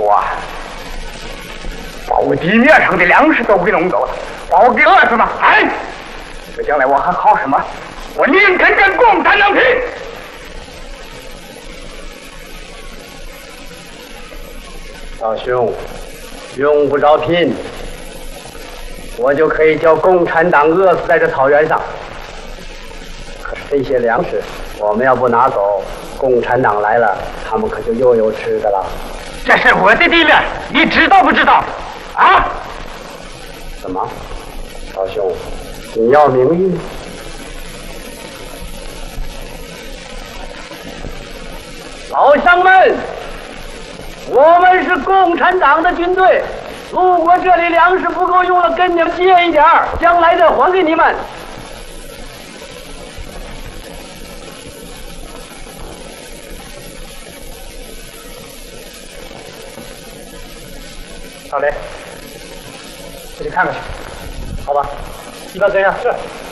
我把我地面上的粮食都给弄走了，把我给饿死吗？哎，这将来我还好什么？我宁肯跟共产党拼！ 老兄，用不着拼，我就可以叫共产党饿死在这草原上。可是这些粮食，我们要不拿走，共产党来了，他们可就又有吃的了。 这是我的地面，你知道不知道？啊？ 什么？老兄，你要名誉？老乡们，我们是共产党的军队，如果这里粮食不够用了，跟你们借一点儿，将来再还给你们。 少雷，我去看看去，好吧？ 你把跟上。是。